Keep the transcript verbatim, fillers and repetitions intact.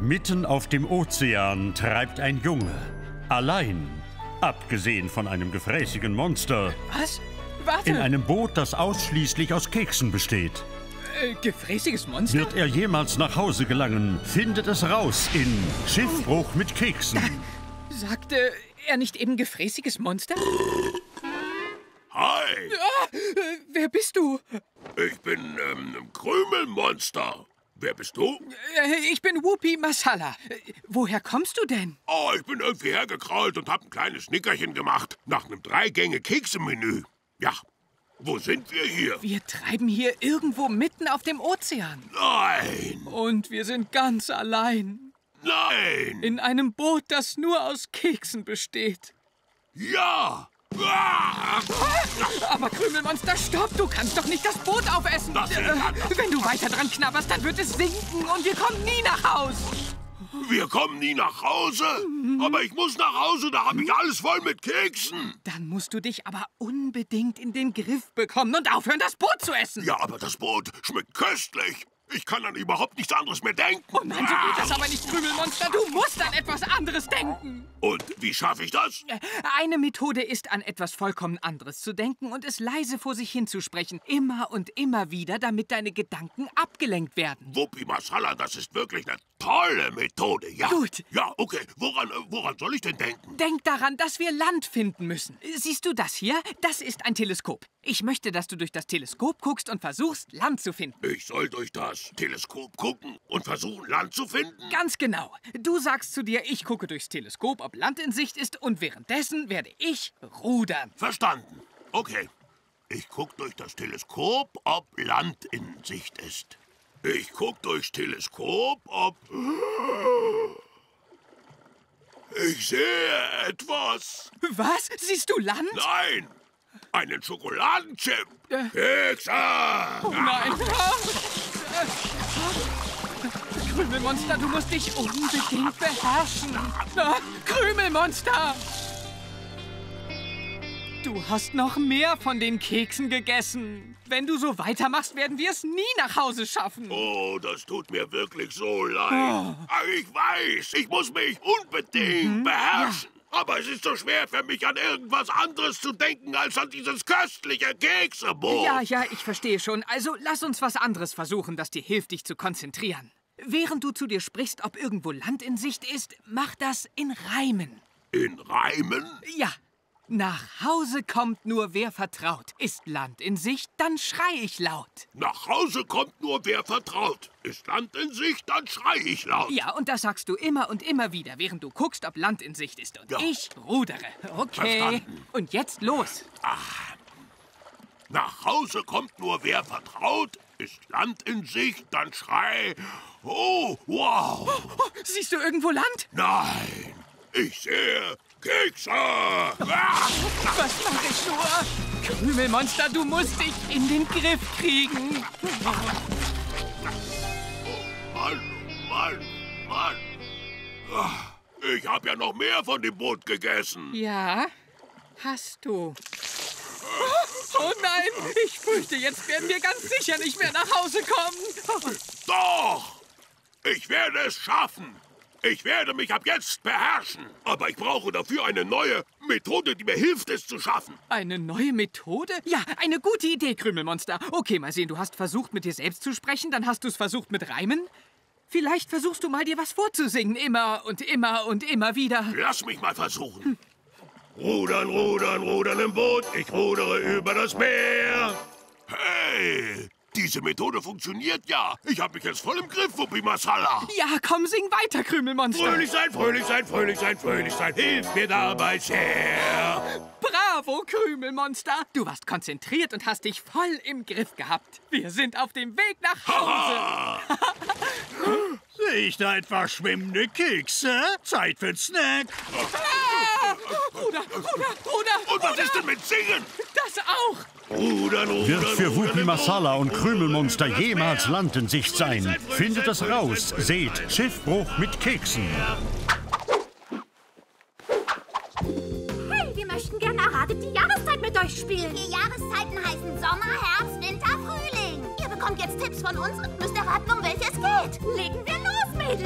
Mitten auf dem Ozean treibt ein Junge. Allein, abgesehen von einem gefräßigen Monster. Was? Warte! In einem Boot, das ausschließlich aus Keksen besteht. Äh, gefräßiges Monster? Wird er jemals nach Hause gelangen, findet es raus in Schiffbruch mit Keksen. Sagte er nicht eben gefräßiges Monster? Hi! Ah, äh, wer bist du? Ich bin, ähm, Krümelmonster. Wer bist du? Äh, ich bin Whoopi Masala. Äh, woher kommst du denn? Oh, ich bin irgendwie hergekrault und hab ein kleines Nickerchen gemacht. Nach einem Drei-Gänge-Kekse-Menü. Ja, wo sind wir hier? Wir treiben hier irgendwo mitten auf dem Ozean. Nein! Und wir sind ganz allein. Nein! In einem Boot, das nur aus Keksen besteht. Ja! Ah! Aber Krümelmonster, stopp! Du kannst doch nicht das Boot aufessen! Das äh, wenn du weiter dran knabberst, dann wird es sinken und wir kommen nie nach Haus! Wir kommen nie nach Hause? Aber ich muss nach Hause, da habe ich alles voll mit Keksen. Dann musst du dich aber unbedingt in den Griff bekommen und aufhören, das Boot zu essen! Ja, aber das Boot schmeckt köstlich. Ich kann an überhaupt nichts anderes mehr denken. Oh nein, so geht das aber nicht, Krümelmonster. Du musst an etwas anderes denken. Und wie schaffe ich das? Eine Methode ist, an etwas vollkommen anderes zu denken und es leise vor sich hinzusprechen. Immer und immer wieder, damit deine Gedanken abgelenkt werden. Whoopi Masala, das ist wirklich eine tolle Methode, ja. Gut. Ja, okay. Woran, äh, woran soll ich denn denken? Denk daran, dass wir Land finden müssen. Siehst du das hier? Das ist ein Teleskop. Ich möchte, dass du durch das Teleskop guckst und versuchst, Land zu finden. Ich soll durch das Teleskop gucken und versuchen, Land zu finden? Ganz genau. Du sagst zu dir, ich gucke durchs Teleskop, ob Land in Sicht ist, und währenddessen werde ich rudern. Verstanden. Okay. Ich guck durch das Teleskop, ob Land in Sicht ist. Ich guck durchs Teleskop, ob... Ich sehe etwas. Was? Siehst du Land? Nein! Einen Schokoladenchip! Äh. Kekse! Oh nein! Krümelmonster, du musst dich unbedingt beherrschen! Ah, Krümelmonster! Du hast noch mehr von den Keksen gegessen. Wenn du so weitermachst, werden wir es nie nach Hause schaffen. Oh, das tut mir wirklich so leid. Oh. Ich weiß, ich muss mich unbedingt Mhm. beherrschen. Ja. Aber es ist so schwer für mich, an irgendwas anderes zu denken, als an dieses köstliche Keksebrot. Ja, ja, ich verstehe schon. Also lass uns was anderes versuchen, das dir hilft, dich zu konzentrieren. Während du zu dir sprichst, ob irgendwo Land in Sicht ist, mach das in Reimen. In Reimen? Ja. Nach Hause kommt nur wer vertraut. Ist Land in Sicht, dann schrei ich laut. Nach Hause kommt nur wer vertraut. Ist Land in Sicht, dann schrei ich laut. Ja, und das sagst du immer und immer wieder, während du guckst, ob Land in Sicht ist. Und Ja. ich rudere. Okay. Verstanden. Und jetzt los. Nach Hause kommt nur wer vertraut. Ist Land in Sicht, dann schrei. Oh, wow. Oh, siehst du irgendwo Land? Nein, ich sehe Kekse. Ah. Was mache ich nur? Krümelmonster, du musst dich in den Griff kriegen. Mann, Mann, Mann. Ich habe ja noch mehr von dem Boot gegessen. Ja, hast du. Oh nein, ich fürchte, jetzt werden wir ganz sicher nicht mehr nach Hause kommen. Doch, ich werde es schaffen. Ich werde mich ab jetzt beherrschen. Aber ich brauche dafür eine neue Methode, die mir hilft, es zu schaffen. Eine neue Methode? Ja, eine gute Idee, Krümelmonster. Okay, mal sehen, du hast versucht, mit dir selbst zu sprechen, dann hast du es versucht mit Reimen. Vielleicht versuchst du mal, dir was vorzusingen, immer und immer und immer wieder. Lass mich mal versuchen. Hm. Rudern, rudern, rudern im Boot, ich rudere über das Meer. Hey, diese Methode funktioniert ja. Ich habe mich jetzt voll im Griff, Whoopi Masala. Ja, komm, sing weiter, Krümelmonster. Fröhlich sein, fröhlich sein, fröhlich sein, fröhlich sein, hilf mir dabei sehr. Bravo, Krümelmonster. Du warst konzentriert und hast dich voll im Griff gehabt. Wir sind auf dem Weg nach Hause. Sehe ich da etwa schwimmende Kekse? Zeit für einen Snack. Ah, Ruder, Ruder, Ruder. Und was ist denn mit Singen? Das auch. Rudern, rudern, Wird für rudern Whoopi im Masala Boot, und rudern Krümelmonster über das jemals Meer. Land in Sicht sein? Findet es raus. Seht Schiffbruch mit Keksen. Hey, wir möchten gerne Erratet die Jahreszeit mit euch spielen. Die Jahreszeiten heißen Sommer, Herbst, Winter, Frühling. Ihr bekommt jetzt Tipps von uns und müsst erraten, um welche es geht.